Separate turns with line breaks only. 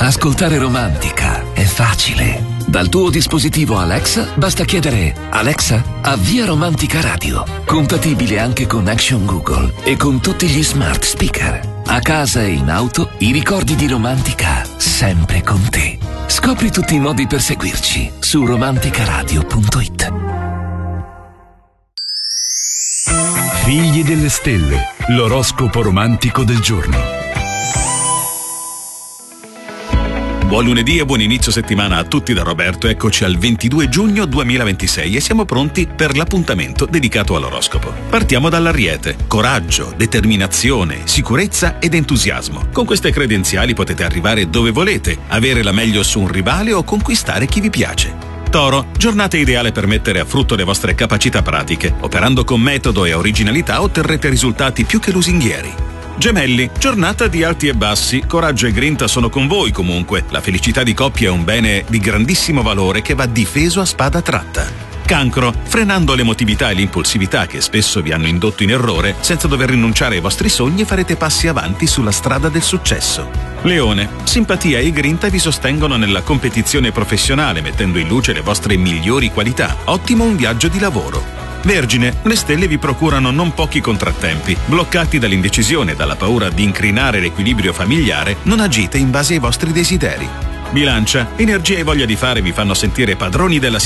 Ascoltare Romantica è facile. Dal tuo dispositivo Alexa basta chiedere: Alexa, avvia Romantica Radio. Compatibile anche con Action Google e con tutti gli smart speaker. A casa e in auto, i ricordi di Romantica sempre con te. Scopri tutti i modi per seguirci su romanticaradio.it.
Figli delle stelle, l'oroscopo romantico del giorno.
Buon lunedì e buon inizio settimana a tutti da Roberto. Eccoci al 22 giugno 2026 e siamo pronti per l'appuntamento dedicato all'oroscopo. Partiamo dall'Ariete. Coraggio, determinazione, sicurezza ed entusiasmo. Con queste credenziali potete arrivare dove volete, avere la meglio su un rivale o conquistare chi vi piace. Toro, giornata ideale per mettere a frutto le vostre capacità pratiche. Operando con metodo e originalità otterrete risultati più che lusinghieri. Gemelli, giornata di alti e bassi, coraggio e grinta sono con voi comunque. La felicità di coppia è un bene di grandissimo valore che va difeso a spada tratta. Cancro, frenando l'emotività e l'impulsività che spesso vi hanno indotto in errore, senza dover rinunciare ai vostri sogni farete passi avanti sulla strada del successo. Leone, simpatia e grinta vi sostengono nella competizione professionale mettendo in luce le vostre migliori qualità. Ottimo un viaggio di lavoro. Vergine, le stelle vi procurano non pochi contrattempi. Bloccati dall'indecisione e dalla paura di incrinare l'equilibrio familiare, non agite in base ai vostri desideri. Bilancia, energia e voglia di fare vi fanno sentire padroni della